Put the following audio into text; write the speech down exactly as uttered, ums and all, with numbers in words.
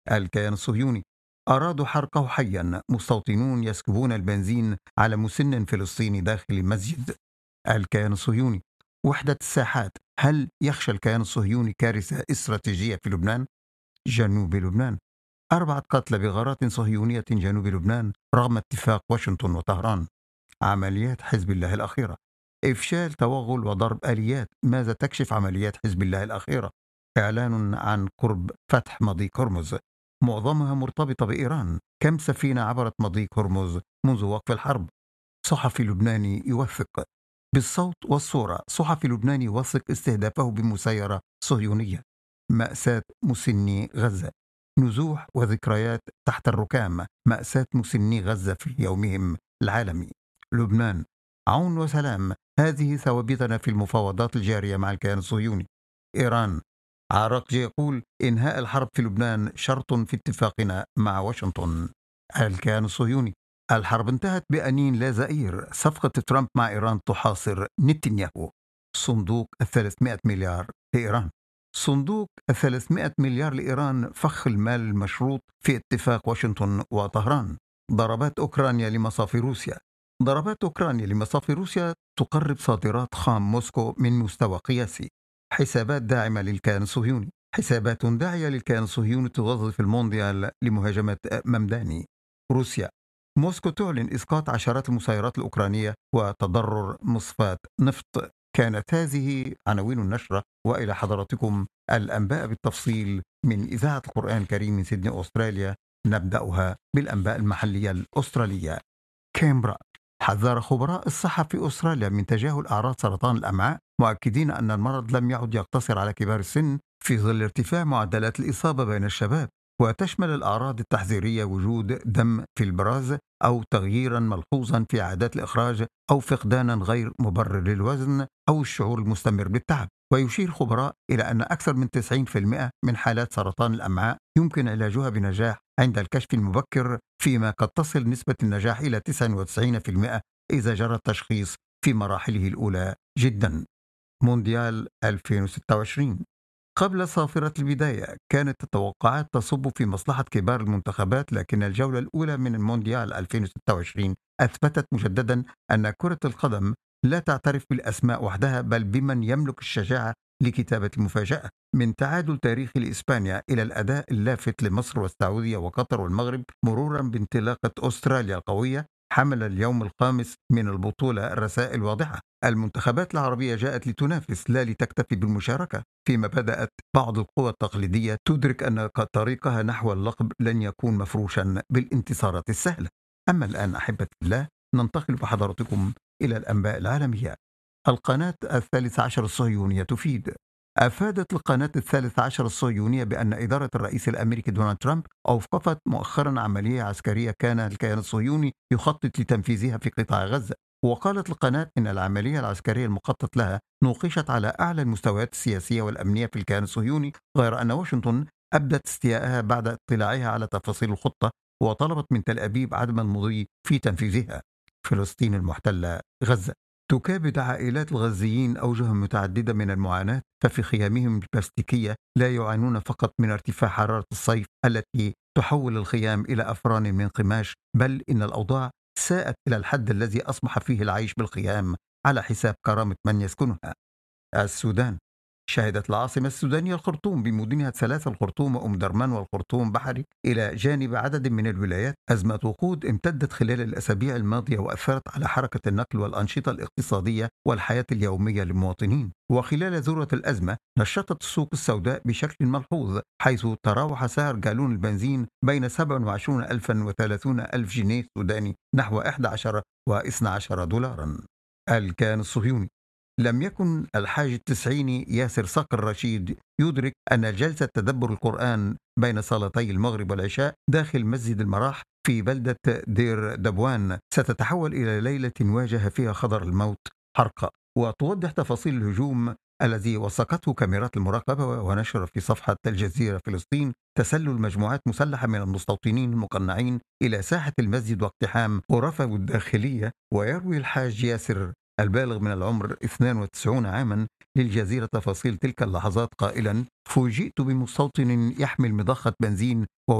الكيان الصهيوني أرادوا حرقه حيا، مستوطنون يسكبون البنزين على مسن فلسطيني داخل مسجد. الكيان الصهيوني وحدة الساحات، هل يخشى الكيان الصهيوني كارثة استراتيجية في لبنان؟ جنوب لبنان، أربعة قتلى بغارات صهيونية جنوب لبنان رغم اتفاق واشنطن وطهران. عمليات حزب الله الأخيرة، إفشال توغل وضرب آليات، ماذا تكشف عمليات حزب الله الأخيرة؟ إعلان عن قرب فتح مضيق هرمز، معظمها مرتبطة بإيران، كم سفينة عبرت مضيق هرمز منذ وقف الحرب؟ صحفي لبناني يوثق بالصوت والصورة، صحفي لبناني يوثق استهدافه بمسيرة صهيونية. مأساة مسني غزة، نزوح وذكريات تحت الركام، مأساة مسني غزة في يومهم العالمي. لبنان، عون وسلام، هذه ثوابتنا في المفاوضات الجارية مع الكيان الصهيوني. إيران، عراقجي يقول إنهاء الحرب في لبنان شرط في اتفاقنا مع واشنطن. الكيان الصهيوني، الحرب انتهت بأنين لا زئير، صفقة ترامب مع إيران تحاصر نتنياهو. صندوق الثلاثمائة مليار لإيران، صندوق الثلاثمائة مليار لإيران فخ المال المشروط في اتفاق واشنطن وطهران. ضربات أوكرانيا لمصافي روسيا، ضربات أوكرانيا لمصافي روسيا تقرب صادرات خام موسكو من مستوى قياسي. حسابات داعمة للكيان الصهيوني، حسابات داعية للكيان الصهيوني توظف المونديال لمهاجمة ممداني. روسيا، موسكو تعلن إسقاط عشرات المسيرات الأوكرانية وتضرر مصفاة نفط. كانت هذه عناوين النشرة، وإلى حضراتكم الأنباء بالتفصيل من إذاعة القرآن الكريم من سيدني أستراليا. نبدأها بالأنباء المحلية الأسترالية. كامبرا، حذر خبراء الصحة في أستراليا من تجاهل أعراض سرطان الأمعاء، مؤكدين أن المرض لم يعد يقتصر على كبار السن في ظل ارتفاع معدلات الإصابة بين الشباب، وتشمل الأعراض التحذيرية وجود دم في البراز أو تغييرا ملحوظا في عادات الإخراج أو فقدانا غير مبرر للوزن أو الشعور المستمر بالتعب. ويشير خبراء إلى أن أكثر من تسعين بالمئة من حالات سرطان الأمعاء يمكن علاجها بنجاح عند الكشف المبكر، فيما قد تصل نسبة النجاح إلى تسعة وتسعين بالمئة إذا جرى التشخيص في مراحله الأولى جدا. مونديال ألفين وستة وعشرين، قبل صافرة البداية كانت التوقعات تصب في مصلحة كبار المنتخبات، لكن الجولة الأولى من المونديال ألفين وستة وعشرين أثبتت مجددا أن كرة القدم لا تعترف بالأسماء وحدها، بل بمن يملك الشجاعة لكتابة المفاجأة. من تعادل تاريخي لإسبانيا إلى الأداء اللافت لمصر والسعودية وقطر والمغرب، مرورا بانطلاقة أستراليا القوية، حمل اليوم الخامس من البطولة رسائل واضحة. المنتخبات العربية جاءت لتنافس لا لتكتفي بالمشاركة، فيما بدأت بعض القوى التقليدية تدرك أن طريقها نحو اللقب لن يكون مفروشا بالانتصارات السهلة. أما الآن أحبتي الله، ننتقل بحضراتكم إلى الأنباء العالمية. القناة الثالث عشر الصهيونية تفيد، أفادت القناة الثالث عشر الصهيونية بأن إدارة الرئيس الأمريكي دونالد ترامب أوقفت مؤخرا عملية عسكرية كان الكيان الصهيوني يخطط لتنفيذها في قطاع غزة. وقالت القناة إن العملية العسكرية المخطط لها نوقشت على أعلى المستويات السياسية والأمنية في الكيان الصهيوني، غير أن واشنطن أبدت استيائها بعد اطلاعها على تفاصيل الخطة، وطلبت من تل أبيب عدم المضي في تنفيذها. فلسطين المحتلة، غزة، تكابد عائلات الغزيين أوجه متعددة من المعاناة، ففي خيامهم البلاستيكية لا يعانون فقط من ارتفاع حرارة الصيف التي تحول الخيام إلى أفران من قماش، بل إن الأوضاع ساءت إلى الحد الذي أصبح فيه العيش بالخيام على حساب كرامة من يسكنها. السودان، شهدت العاصمة السودانية الخرطوم بمدنها الثلاثة الخرطوم وأم درمان والخرطوم بحري إلى جانب عدد من الولايات أزمة وقود امتدت خلال الأسابيع الماضية، وأثرت على حركة النقل والأنشطة الاقتصادية والحياة اليومية للمواطنين. وخلال ذروة الأزمة نشطت السوق السوداء بشكل ملحوظ، حيث تراوح سعر جالون البنزين بين سبعة وعشرين ألفا وثلاثين ألف جنيه سوداني نحو أحد عشر واثني عشر دولارا. الكيان الصهيوني، لم يكن الحاج التسعيني ياسر صقر رشيد يدرك أن جلسة تدبر القرآن بين صلاتي المغرب والعشاء داخل مسجد المراح في بلدة دير دبوان ستتحول إلى ليلة واجه فيها خطر الموت حرقة. وتوضح تفاصيل الهجوم الذي وثقته كاميرات المراقبة ونشر في صفحة الجزيرة فلسطين تسلل مجموعات مسلحة من المستوطنين المقنعين إلى ساحة المسجد واقتحام غرفه الداخلية. ويروي الحاج ياسر البالغ من العمر اثنان وتسعين عاما للجزيرة تفاصيل تلك اللحظات قائلا: فوجئت بمستوطن يحمل مضخة بنزين